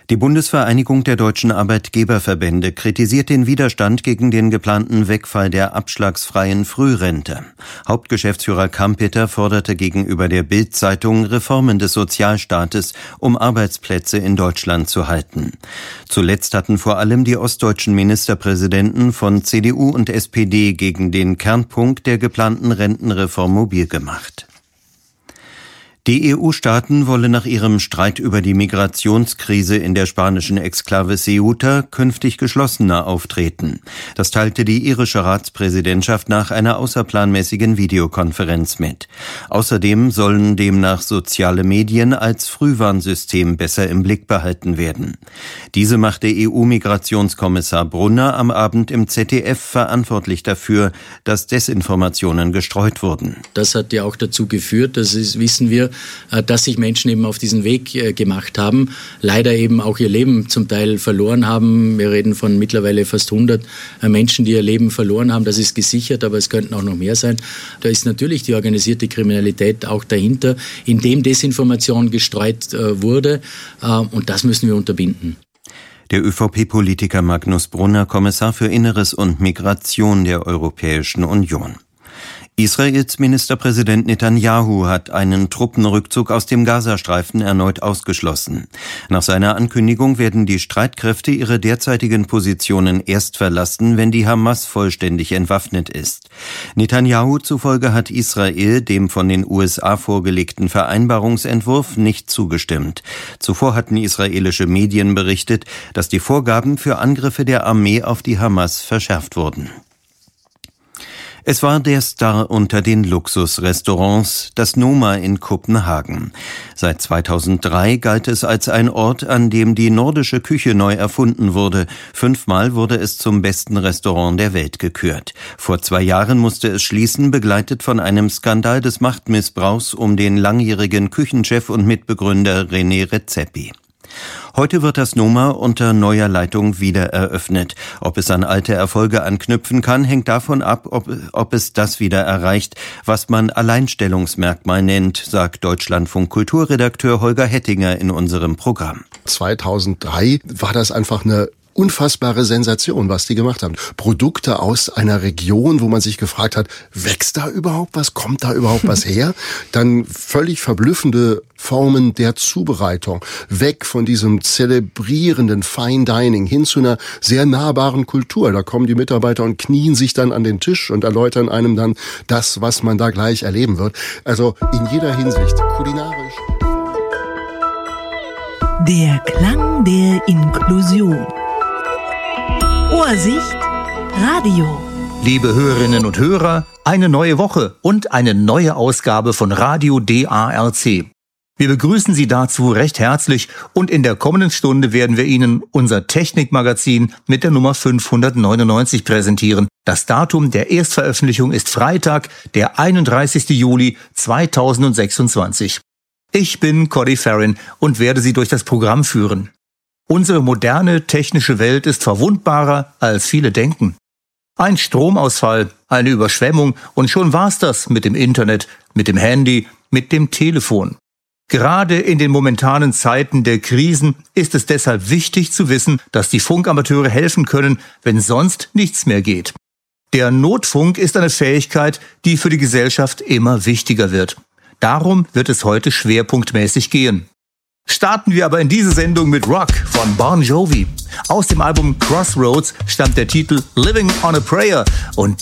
Die Bundesvereinigung der deutschen Arbeitgeberverbände kritisiert den Widerstand gegen den geplanten Wegfall der abschlagsfreien Frührente. Hauptgeschäftsführer Kampeter forderte gegenüber der Bild-Zeitung Reformen des Sozialstaates, um Arbeitsplätze in Deutschland zu halten. Zuletzt hatten vor allem die ostdeutschen Ministerpräsidenten von CDU und SPD gegen den Kernpunkt der geplanten Rentenreform mobil gemacht. Die EU-Staaten wollen nach ihrem Streit über die Migrationskrise in der spanischen Exklave Ceuta künftig geschlossener auftreten. Das teilte die irische Ratspräsidentschaft nach einer außerplanmäßigen Videokonferenz mit. Außerdem sollen demnach soziale Medien als Frühwarnsystem besser im Blick behalten werden. Diese machte EU-Migrationskommissar Brunner am Abend im ZDF verantwortlich dafür, dass Desinformationen gestreut wurden. Das hat ja auch dazu geführt, wissen wir, dass sich Menschen eben auf diesen Weg gemacht haben, leider eben auch ihr Leben zum Teil verloren haben. Wir reden von mittlerweile fast 100 Menschen, die ihr Leben verloren haben. Das ist gesichert, aber es könnten auch noch mehr sein. Da ist natürlich die organisierte Kriminalität auch dahinter, indem Desinformation gestreut wurde. Und das müssen wir unterbinden. Der ÖVP-Politiker Magnus Brunner, Kommissar für Inneres und Migration der Europäischen Union. Israels Ministerpräsident Netanyahu hat einen Truppenrückzug aus dem Gazastreifen erneut ausgeschlossen. Nach seiner Ankündigung werden die Streitkräfte ihre derzeitigen Positionen erst verlassen, wenn die Hamas vollständig entwaffnet ist. Netanyahu zufolge hat Israel dem von den USA vorgelegten Vereinbarungsentwurf nicht zugestimmt. Zuvor hatten israelische Medien berichtet, dass die Vorgaben für Angriffe der Armee auf die Hamas verschärft wurden. Es war der Star unter den Luxusrestaurants, das Noma in Kopenhagen. Seit 2003 galt es als ein Ort, an dem die nordische Küche neu erfunden wurde. 5-mal wurde es zum besten Restaurant der Welt gekürt. Vor 2 Jahren musste es schließen, begleitet von einem Skandal des Machtmissbrauchs um den langjährigen Küchenchef und Mitbegründer René Redzepi. Heute wird das Noma unter neuer Leitung wieder eröffnet. Ob es an alte Erfolge anknüpfen kann, hängt davon ab, ob es das wieder erreicht, was man Alleinstellungsmerkmal nennt, sagt Deutschlandfunk-Kulturredakteur Holger Hettinger in unserem Programm. 2003 war das einfach eine unfassbare Sensation, was die gemacht haben. Produkte aus einer Region, wo man sich gefragt hat, wächst da überhaupt was? Kommt da überhaupt was her? Dann völlig verblüffende Formen der Zubereitung. Weg von diesem zelebrierenden Fine Dining hin zu einer sehr nahbaren Kultur. Da kommen die Mitarbeiter und knien sich dann an den Tisch und erläutern einem dann das, was man da gleich erleben wird. Also in jeder Hinsicht kulinarisch. Der Klang der Inklusion. Ohrsicht Radio. Liebe Hörerinnen und Hörer, eine neue Woche und eine neue Ausgabe von Radio DARC. Wir begrüßen Sie dazu recht herzlich und in der kommenden Stunde werden wir Ihnen unser Technikmagazin mit der Nummer 599 präsentieren. Das Datum der Erstveröffentlichung ist Freitag, der 31. Juli 2026. Ich bin Cody Farrin und werde Sie durch das Programm führen. Unsere moderne technische Welt ist verwundbarer, als viele denken. Ein Stromausfall, eine Überschwemmung und schon war's das mit dem Internet, mit dem Handy, mit dem Telefon. Gerade in den momentanen Zeiten der Krisen ist es deshalb wichtig zu wissen, dass die Funkamateure helfen können, wenn sonst nichts mehr geht. Der Notfunk ist eine Fähigkeit, die für die Gesellschaft immer wichtiger wird. Darum wird es heute schwerpunktmäßig gehen. Starten wir aber in diese Sendung mit Rock von Bon Jovi. Aus dem Album Crossroads stammt der Titel Living on a Prayer und